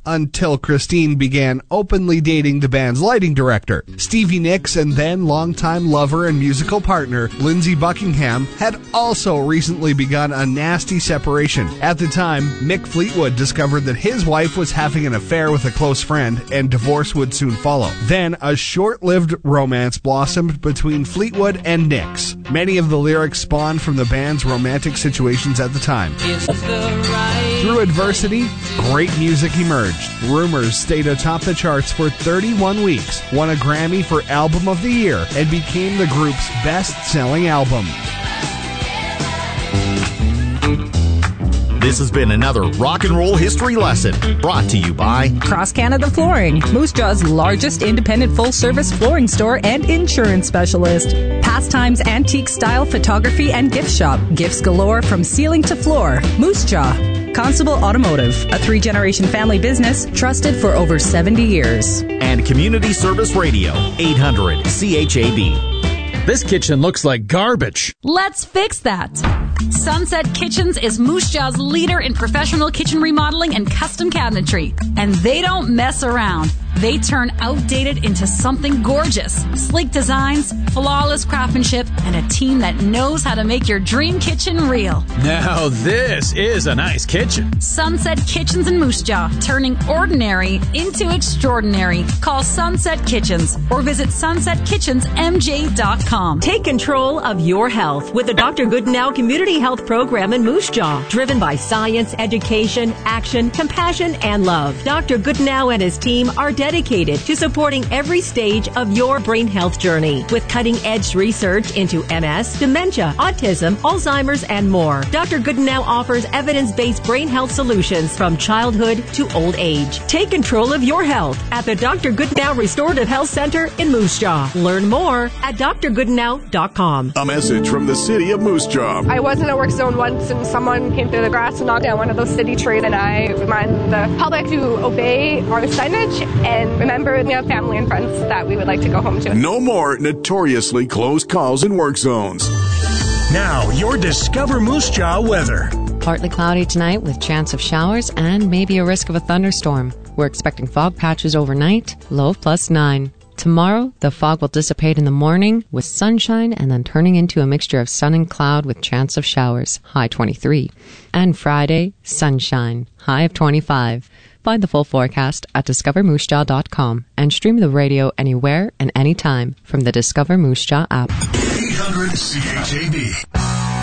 until Christine began openly dating the band's lighting director. Stevie Nicks and then longtime lover and musical partner Lindsey Buckingham had also recently begun a nasty separation. At the time, Mick Fleetwood discovered that his wife was having an affair with a close friend, and divorce would soon follow. Then, a short-lived romance blossomed between Fleetwood and Nicks. Many of the lyrics spawned from the band's romantic situations at the time. Through adversity, great music emerged. Rumors stayed atop the charts for 31 weeks, won a Grammy for Album of the Year, and became the group's best-selling album. This has been another Rock and Roll History Lesson, brought to you by Cross Canada Flooring, Moose Jaw's largest independent full-service flooring store and insurance specialist. Pastimes Antique Style Photography and Gift Shop. Gifts galore from ceiling to floor. Moose Jaw. Constable Automotive, a 3-generation family business trusted for over 70 years. And Community Service Radio, 800 CHAB. This kitchen looks like garbage. Let's fix that. Sunset Kitchens is Moose Jaw's leader in professional kitchen remodeling and custom cabinetry. And they don't mess around. They turn outdated into something gorgeous. Sleek designs, flawless craftsmanship, and a team that knows how to make your dream kitchen real. Now this is a nice kitchen. Sunset Kitchens in Moose Jaw, turning ordinary into extraordinary. Call Sunset Kitchens or visit sunsetkitchensmj.com. Take control of your health with the Dr. Goodenow Community Health Program in Moose Jaw, driven by science, education, action, compassion, and love. Dr. Goodenow and his team are dedicated to supporting every stage of your brain health journey with cutting-edge research into MS, dementia, autism, Alzheimer's, and more. Dr. Goodenow offers evidence-based brain health solutions from childhood to old age. Take control of your health at the Dr. Goodenow Restorative Health Center in Moose Jaw. Learn more at drgoodenow.com. A message from the city of Moose Jaw. I was in a work zone once and someone came through the grass and knocked down one of those city trees, and I remind the public to obey our signage and remember we have family and friends that we would like to go home to. No more notoriously close calls in work zones. Now, your Discover Moose Jaw weather. Partly cloudy tonight with chance of showers and maybe a risk of a thunderstorm. We're expecting fog patches overnight, low of +9. Tomorrow, the fog will dissipate in the morning with sunshine and then turning into a mixture of sun and cloud with chance of showers, high 23. And Friday, sunshine, high of 25. Find the full forecast at discovermoosejaw.com and stream the radio anywhere and anytime from the Discover Moose Jaw app. 800 CHAB.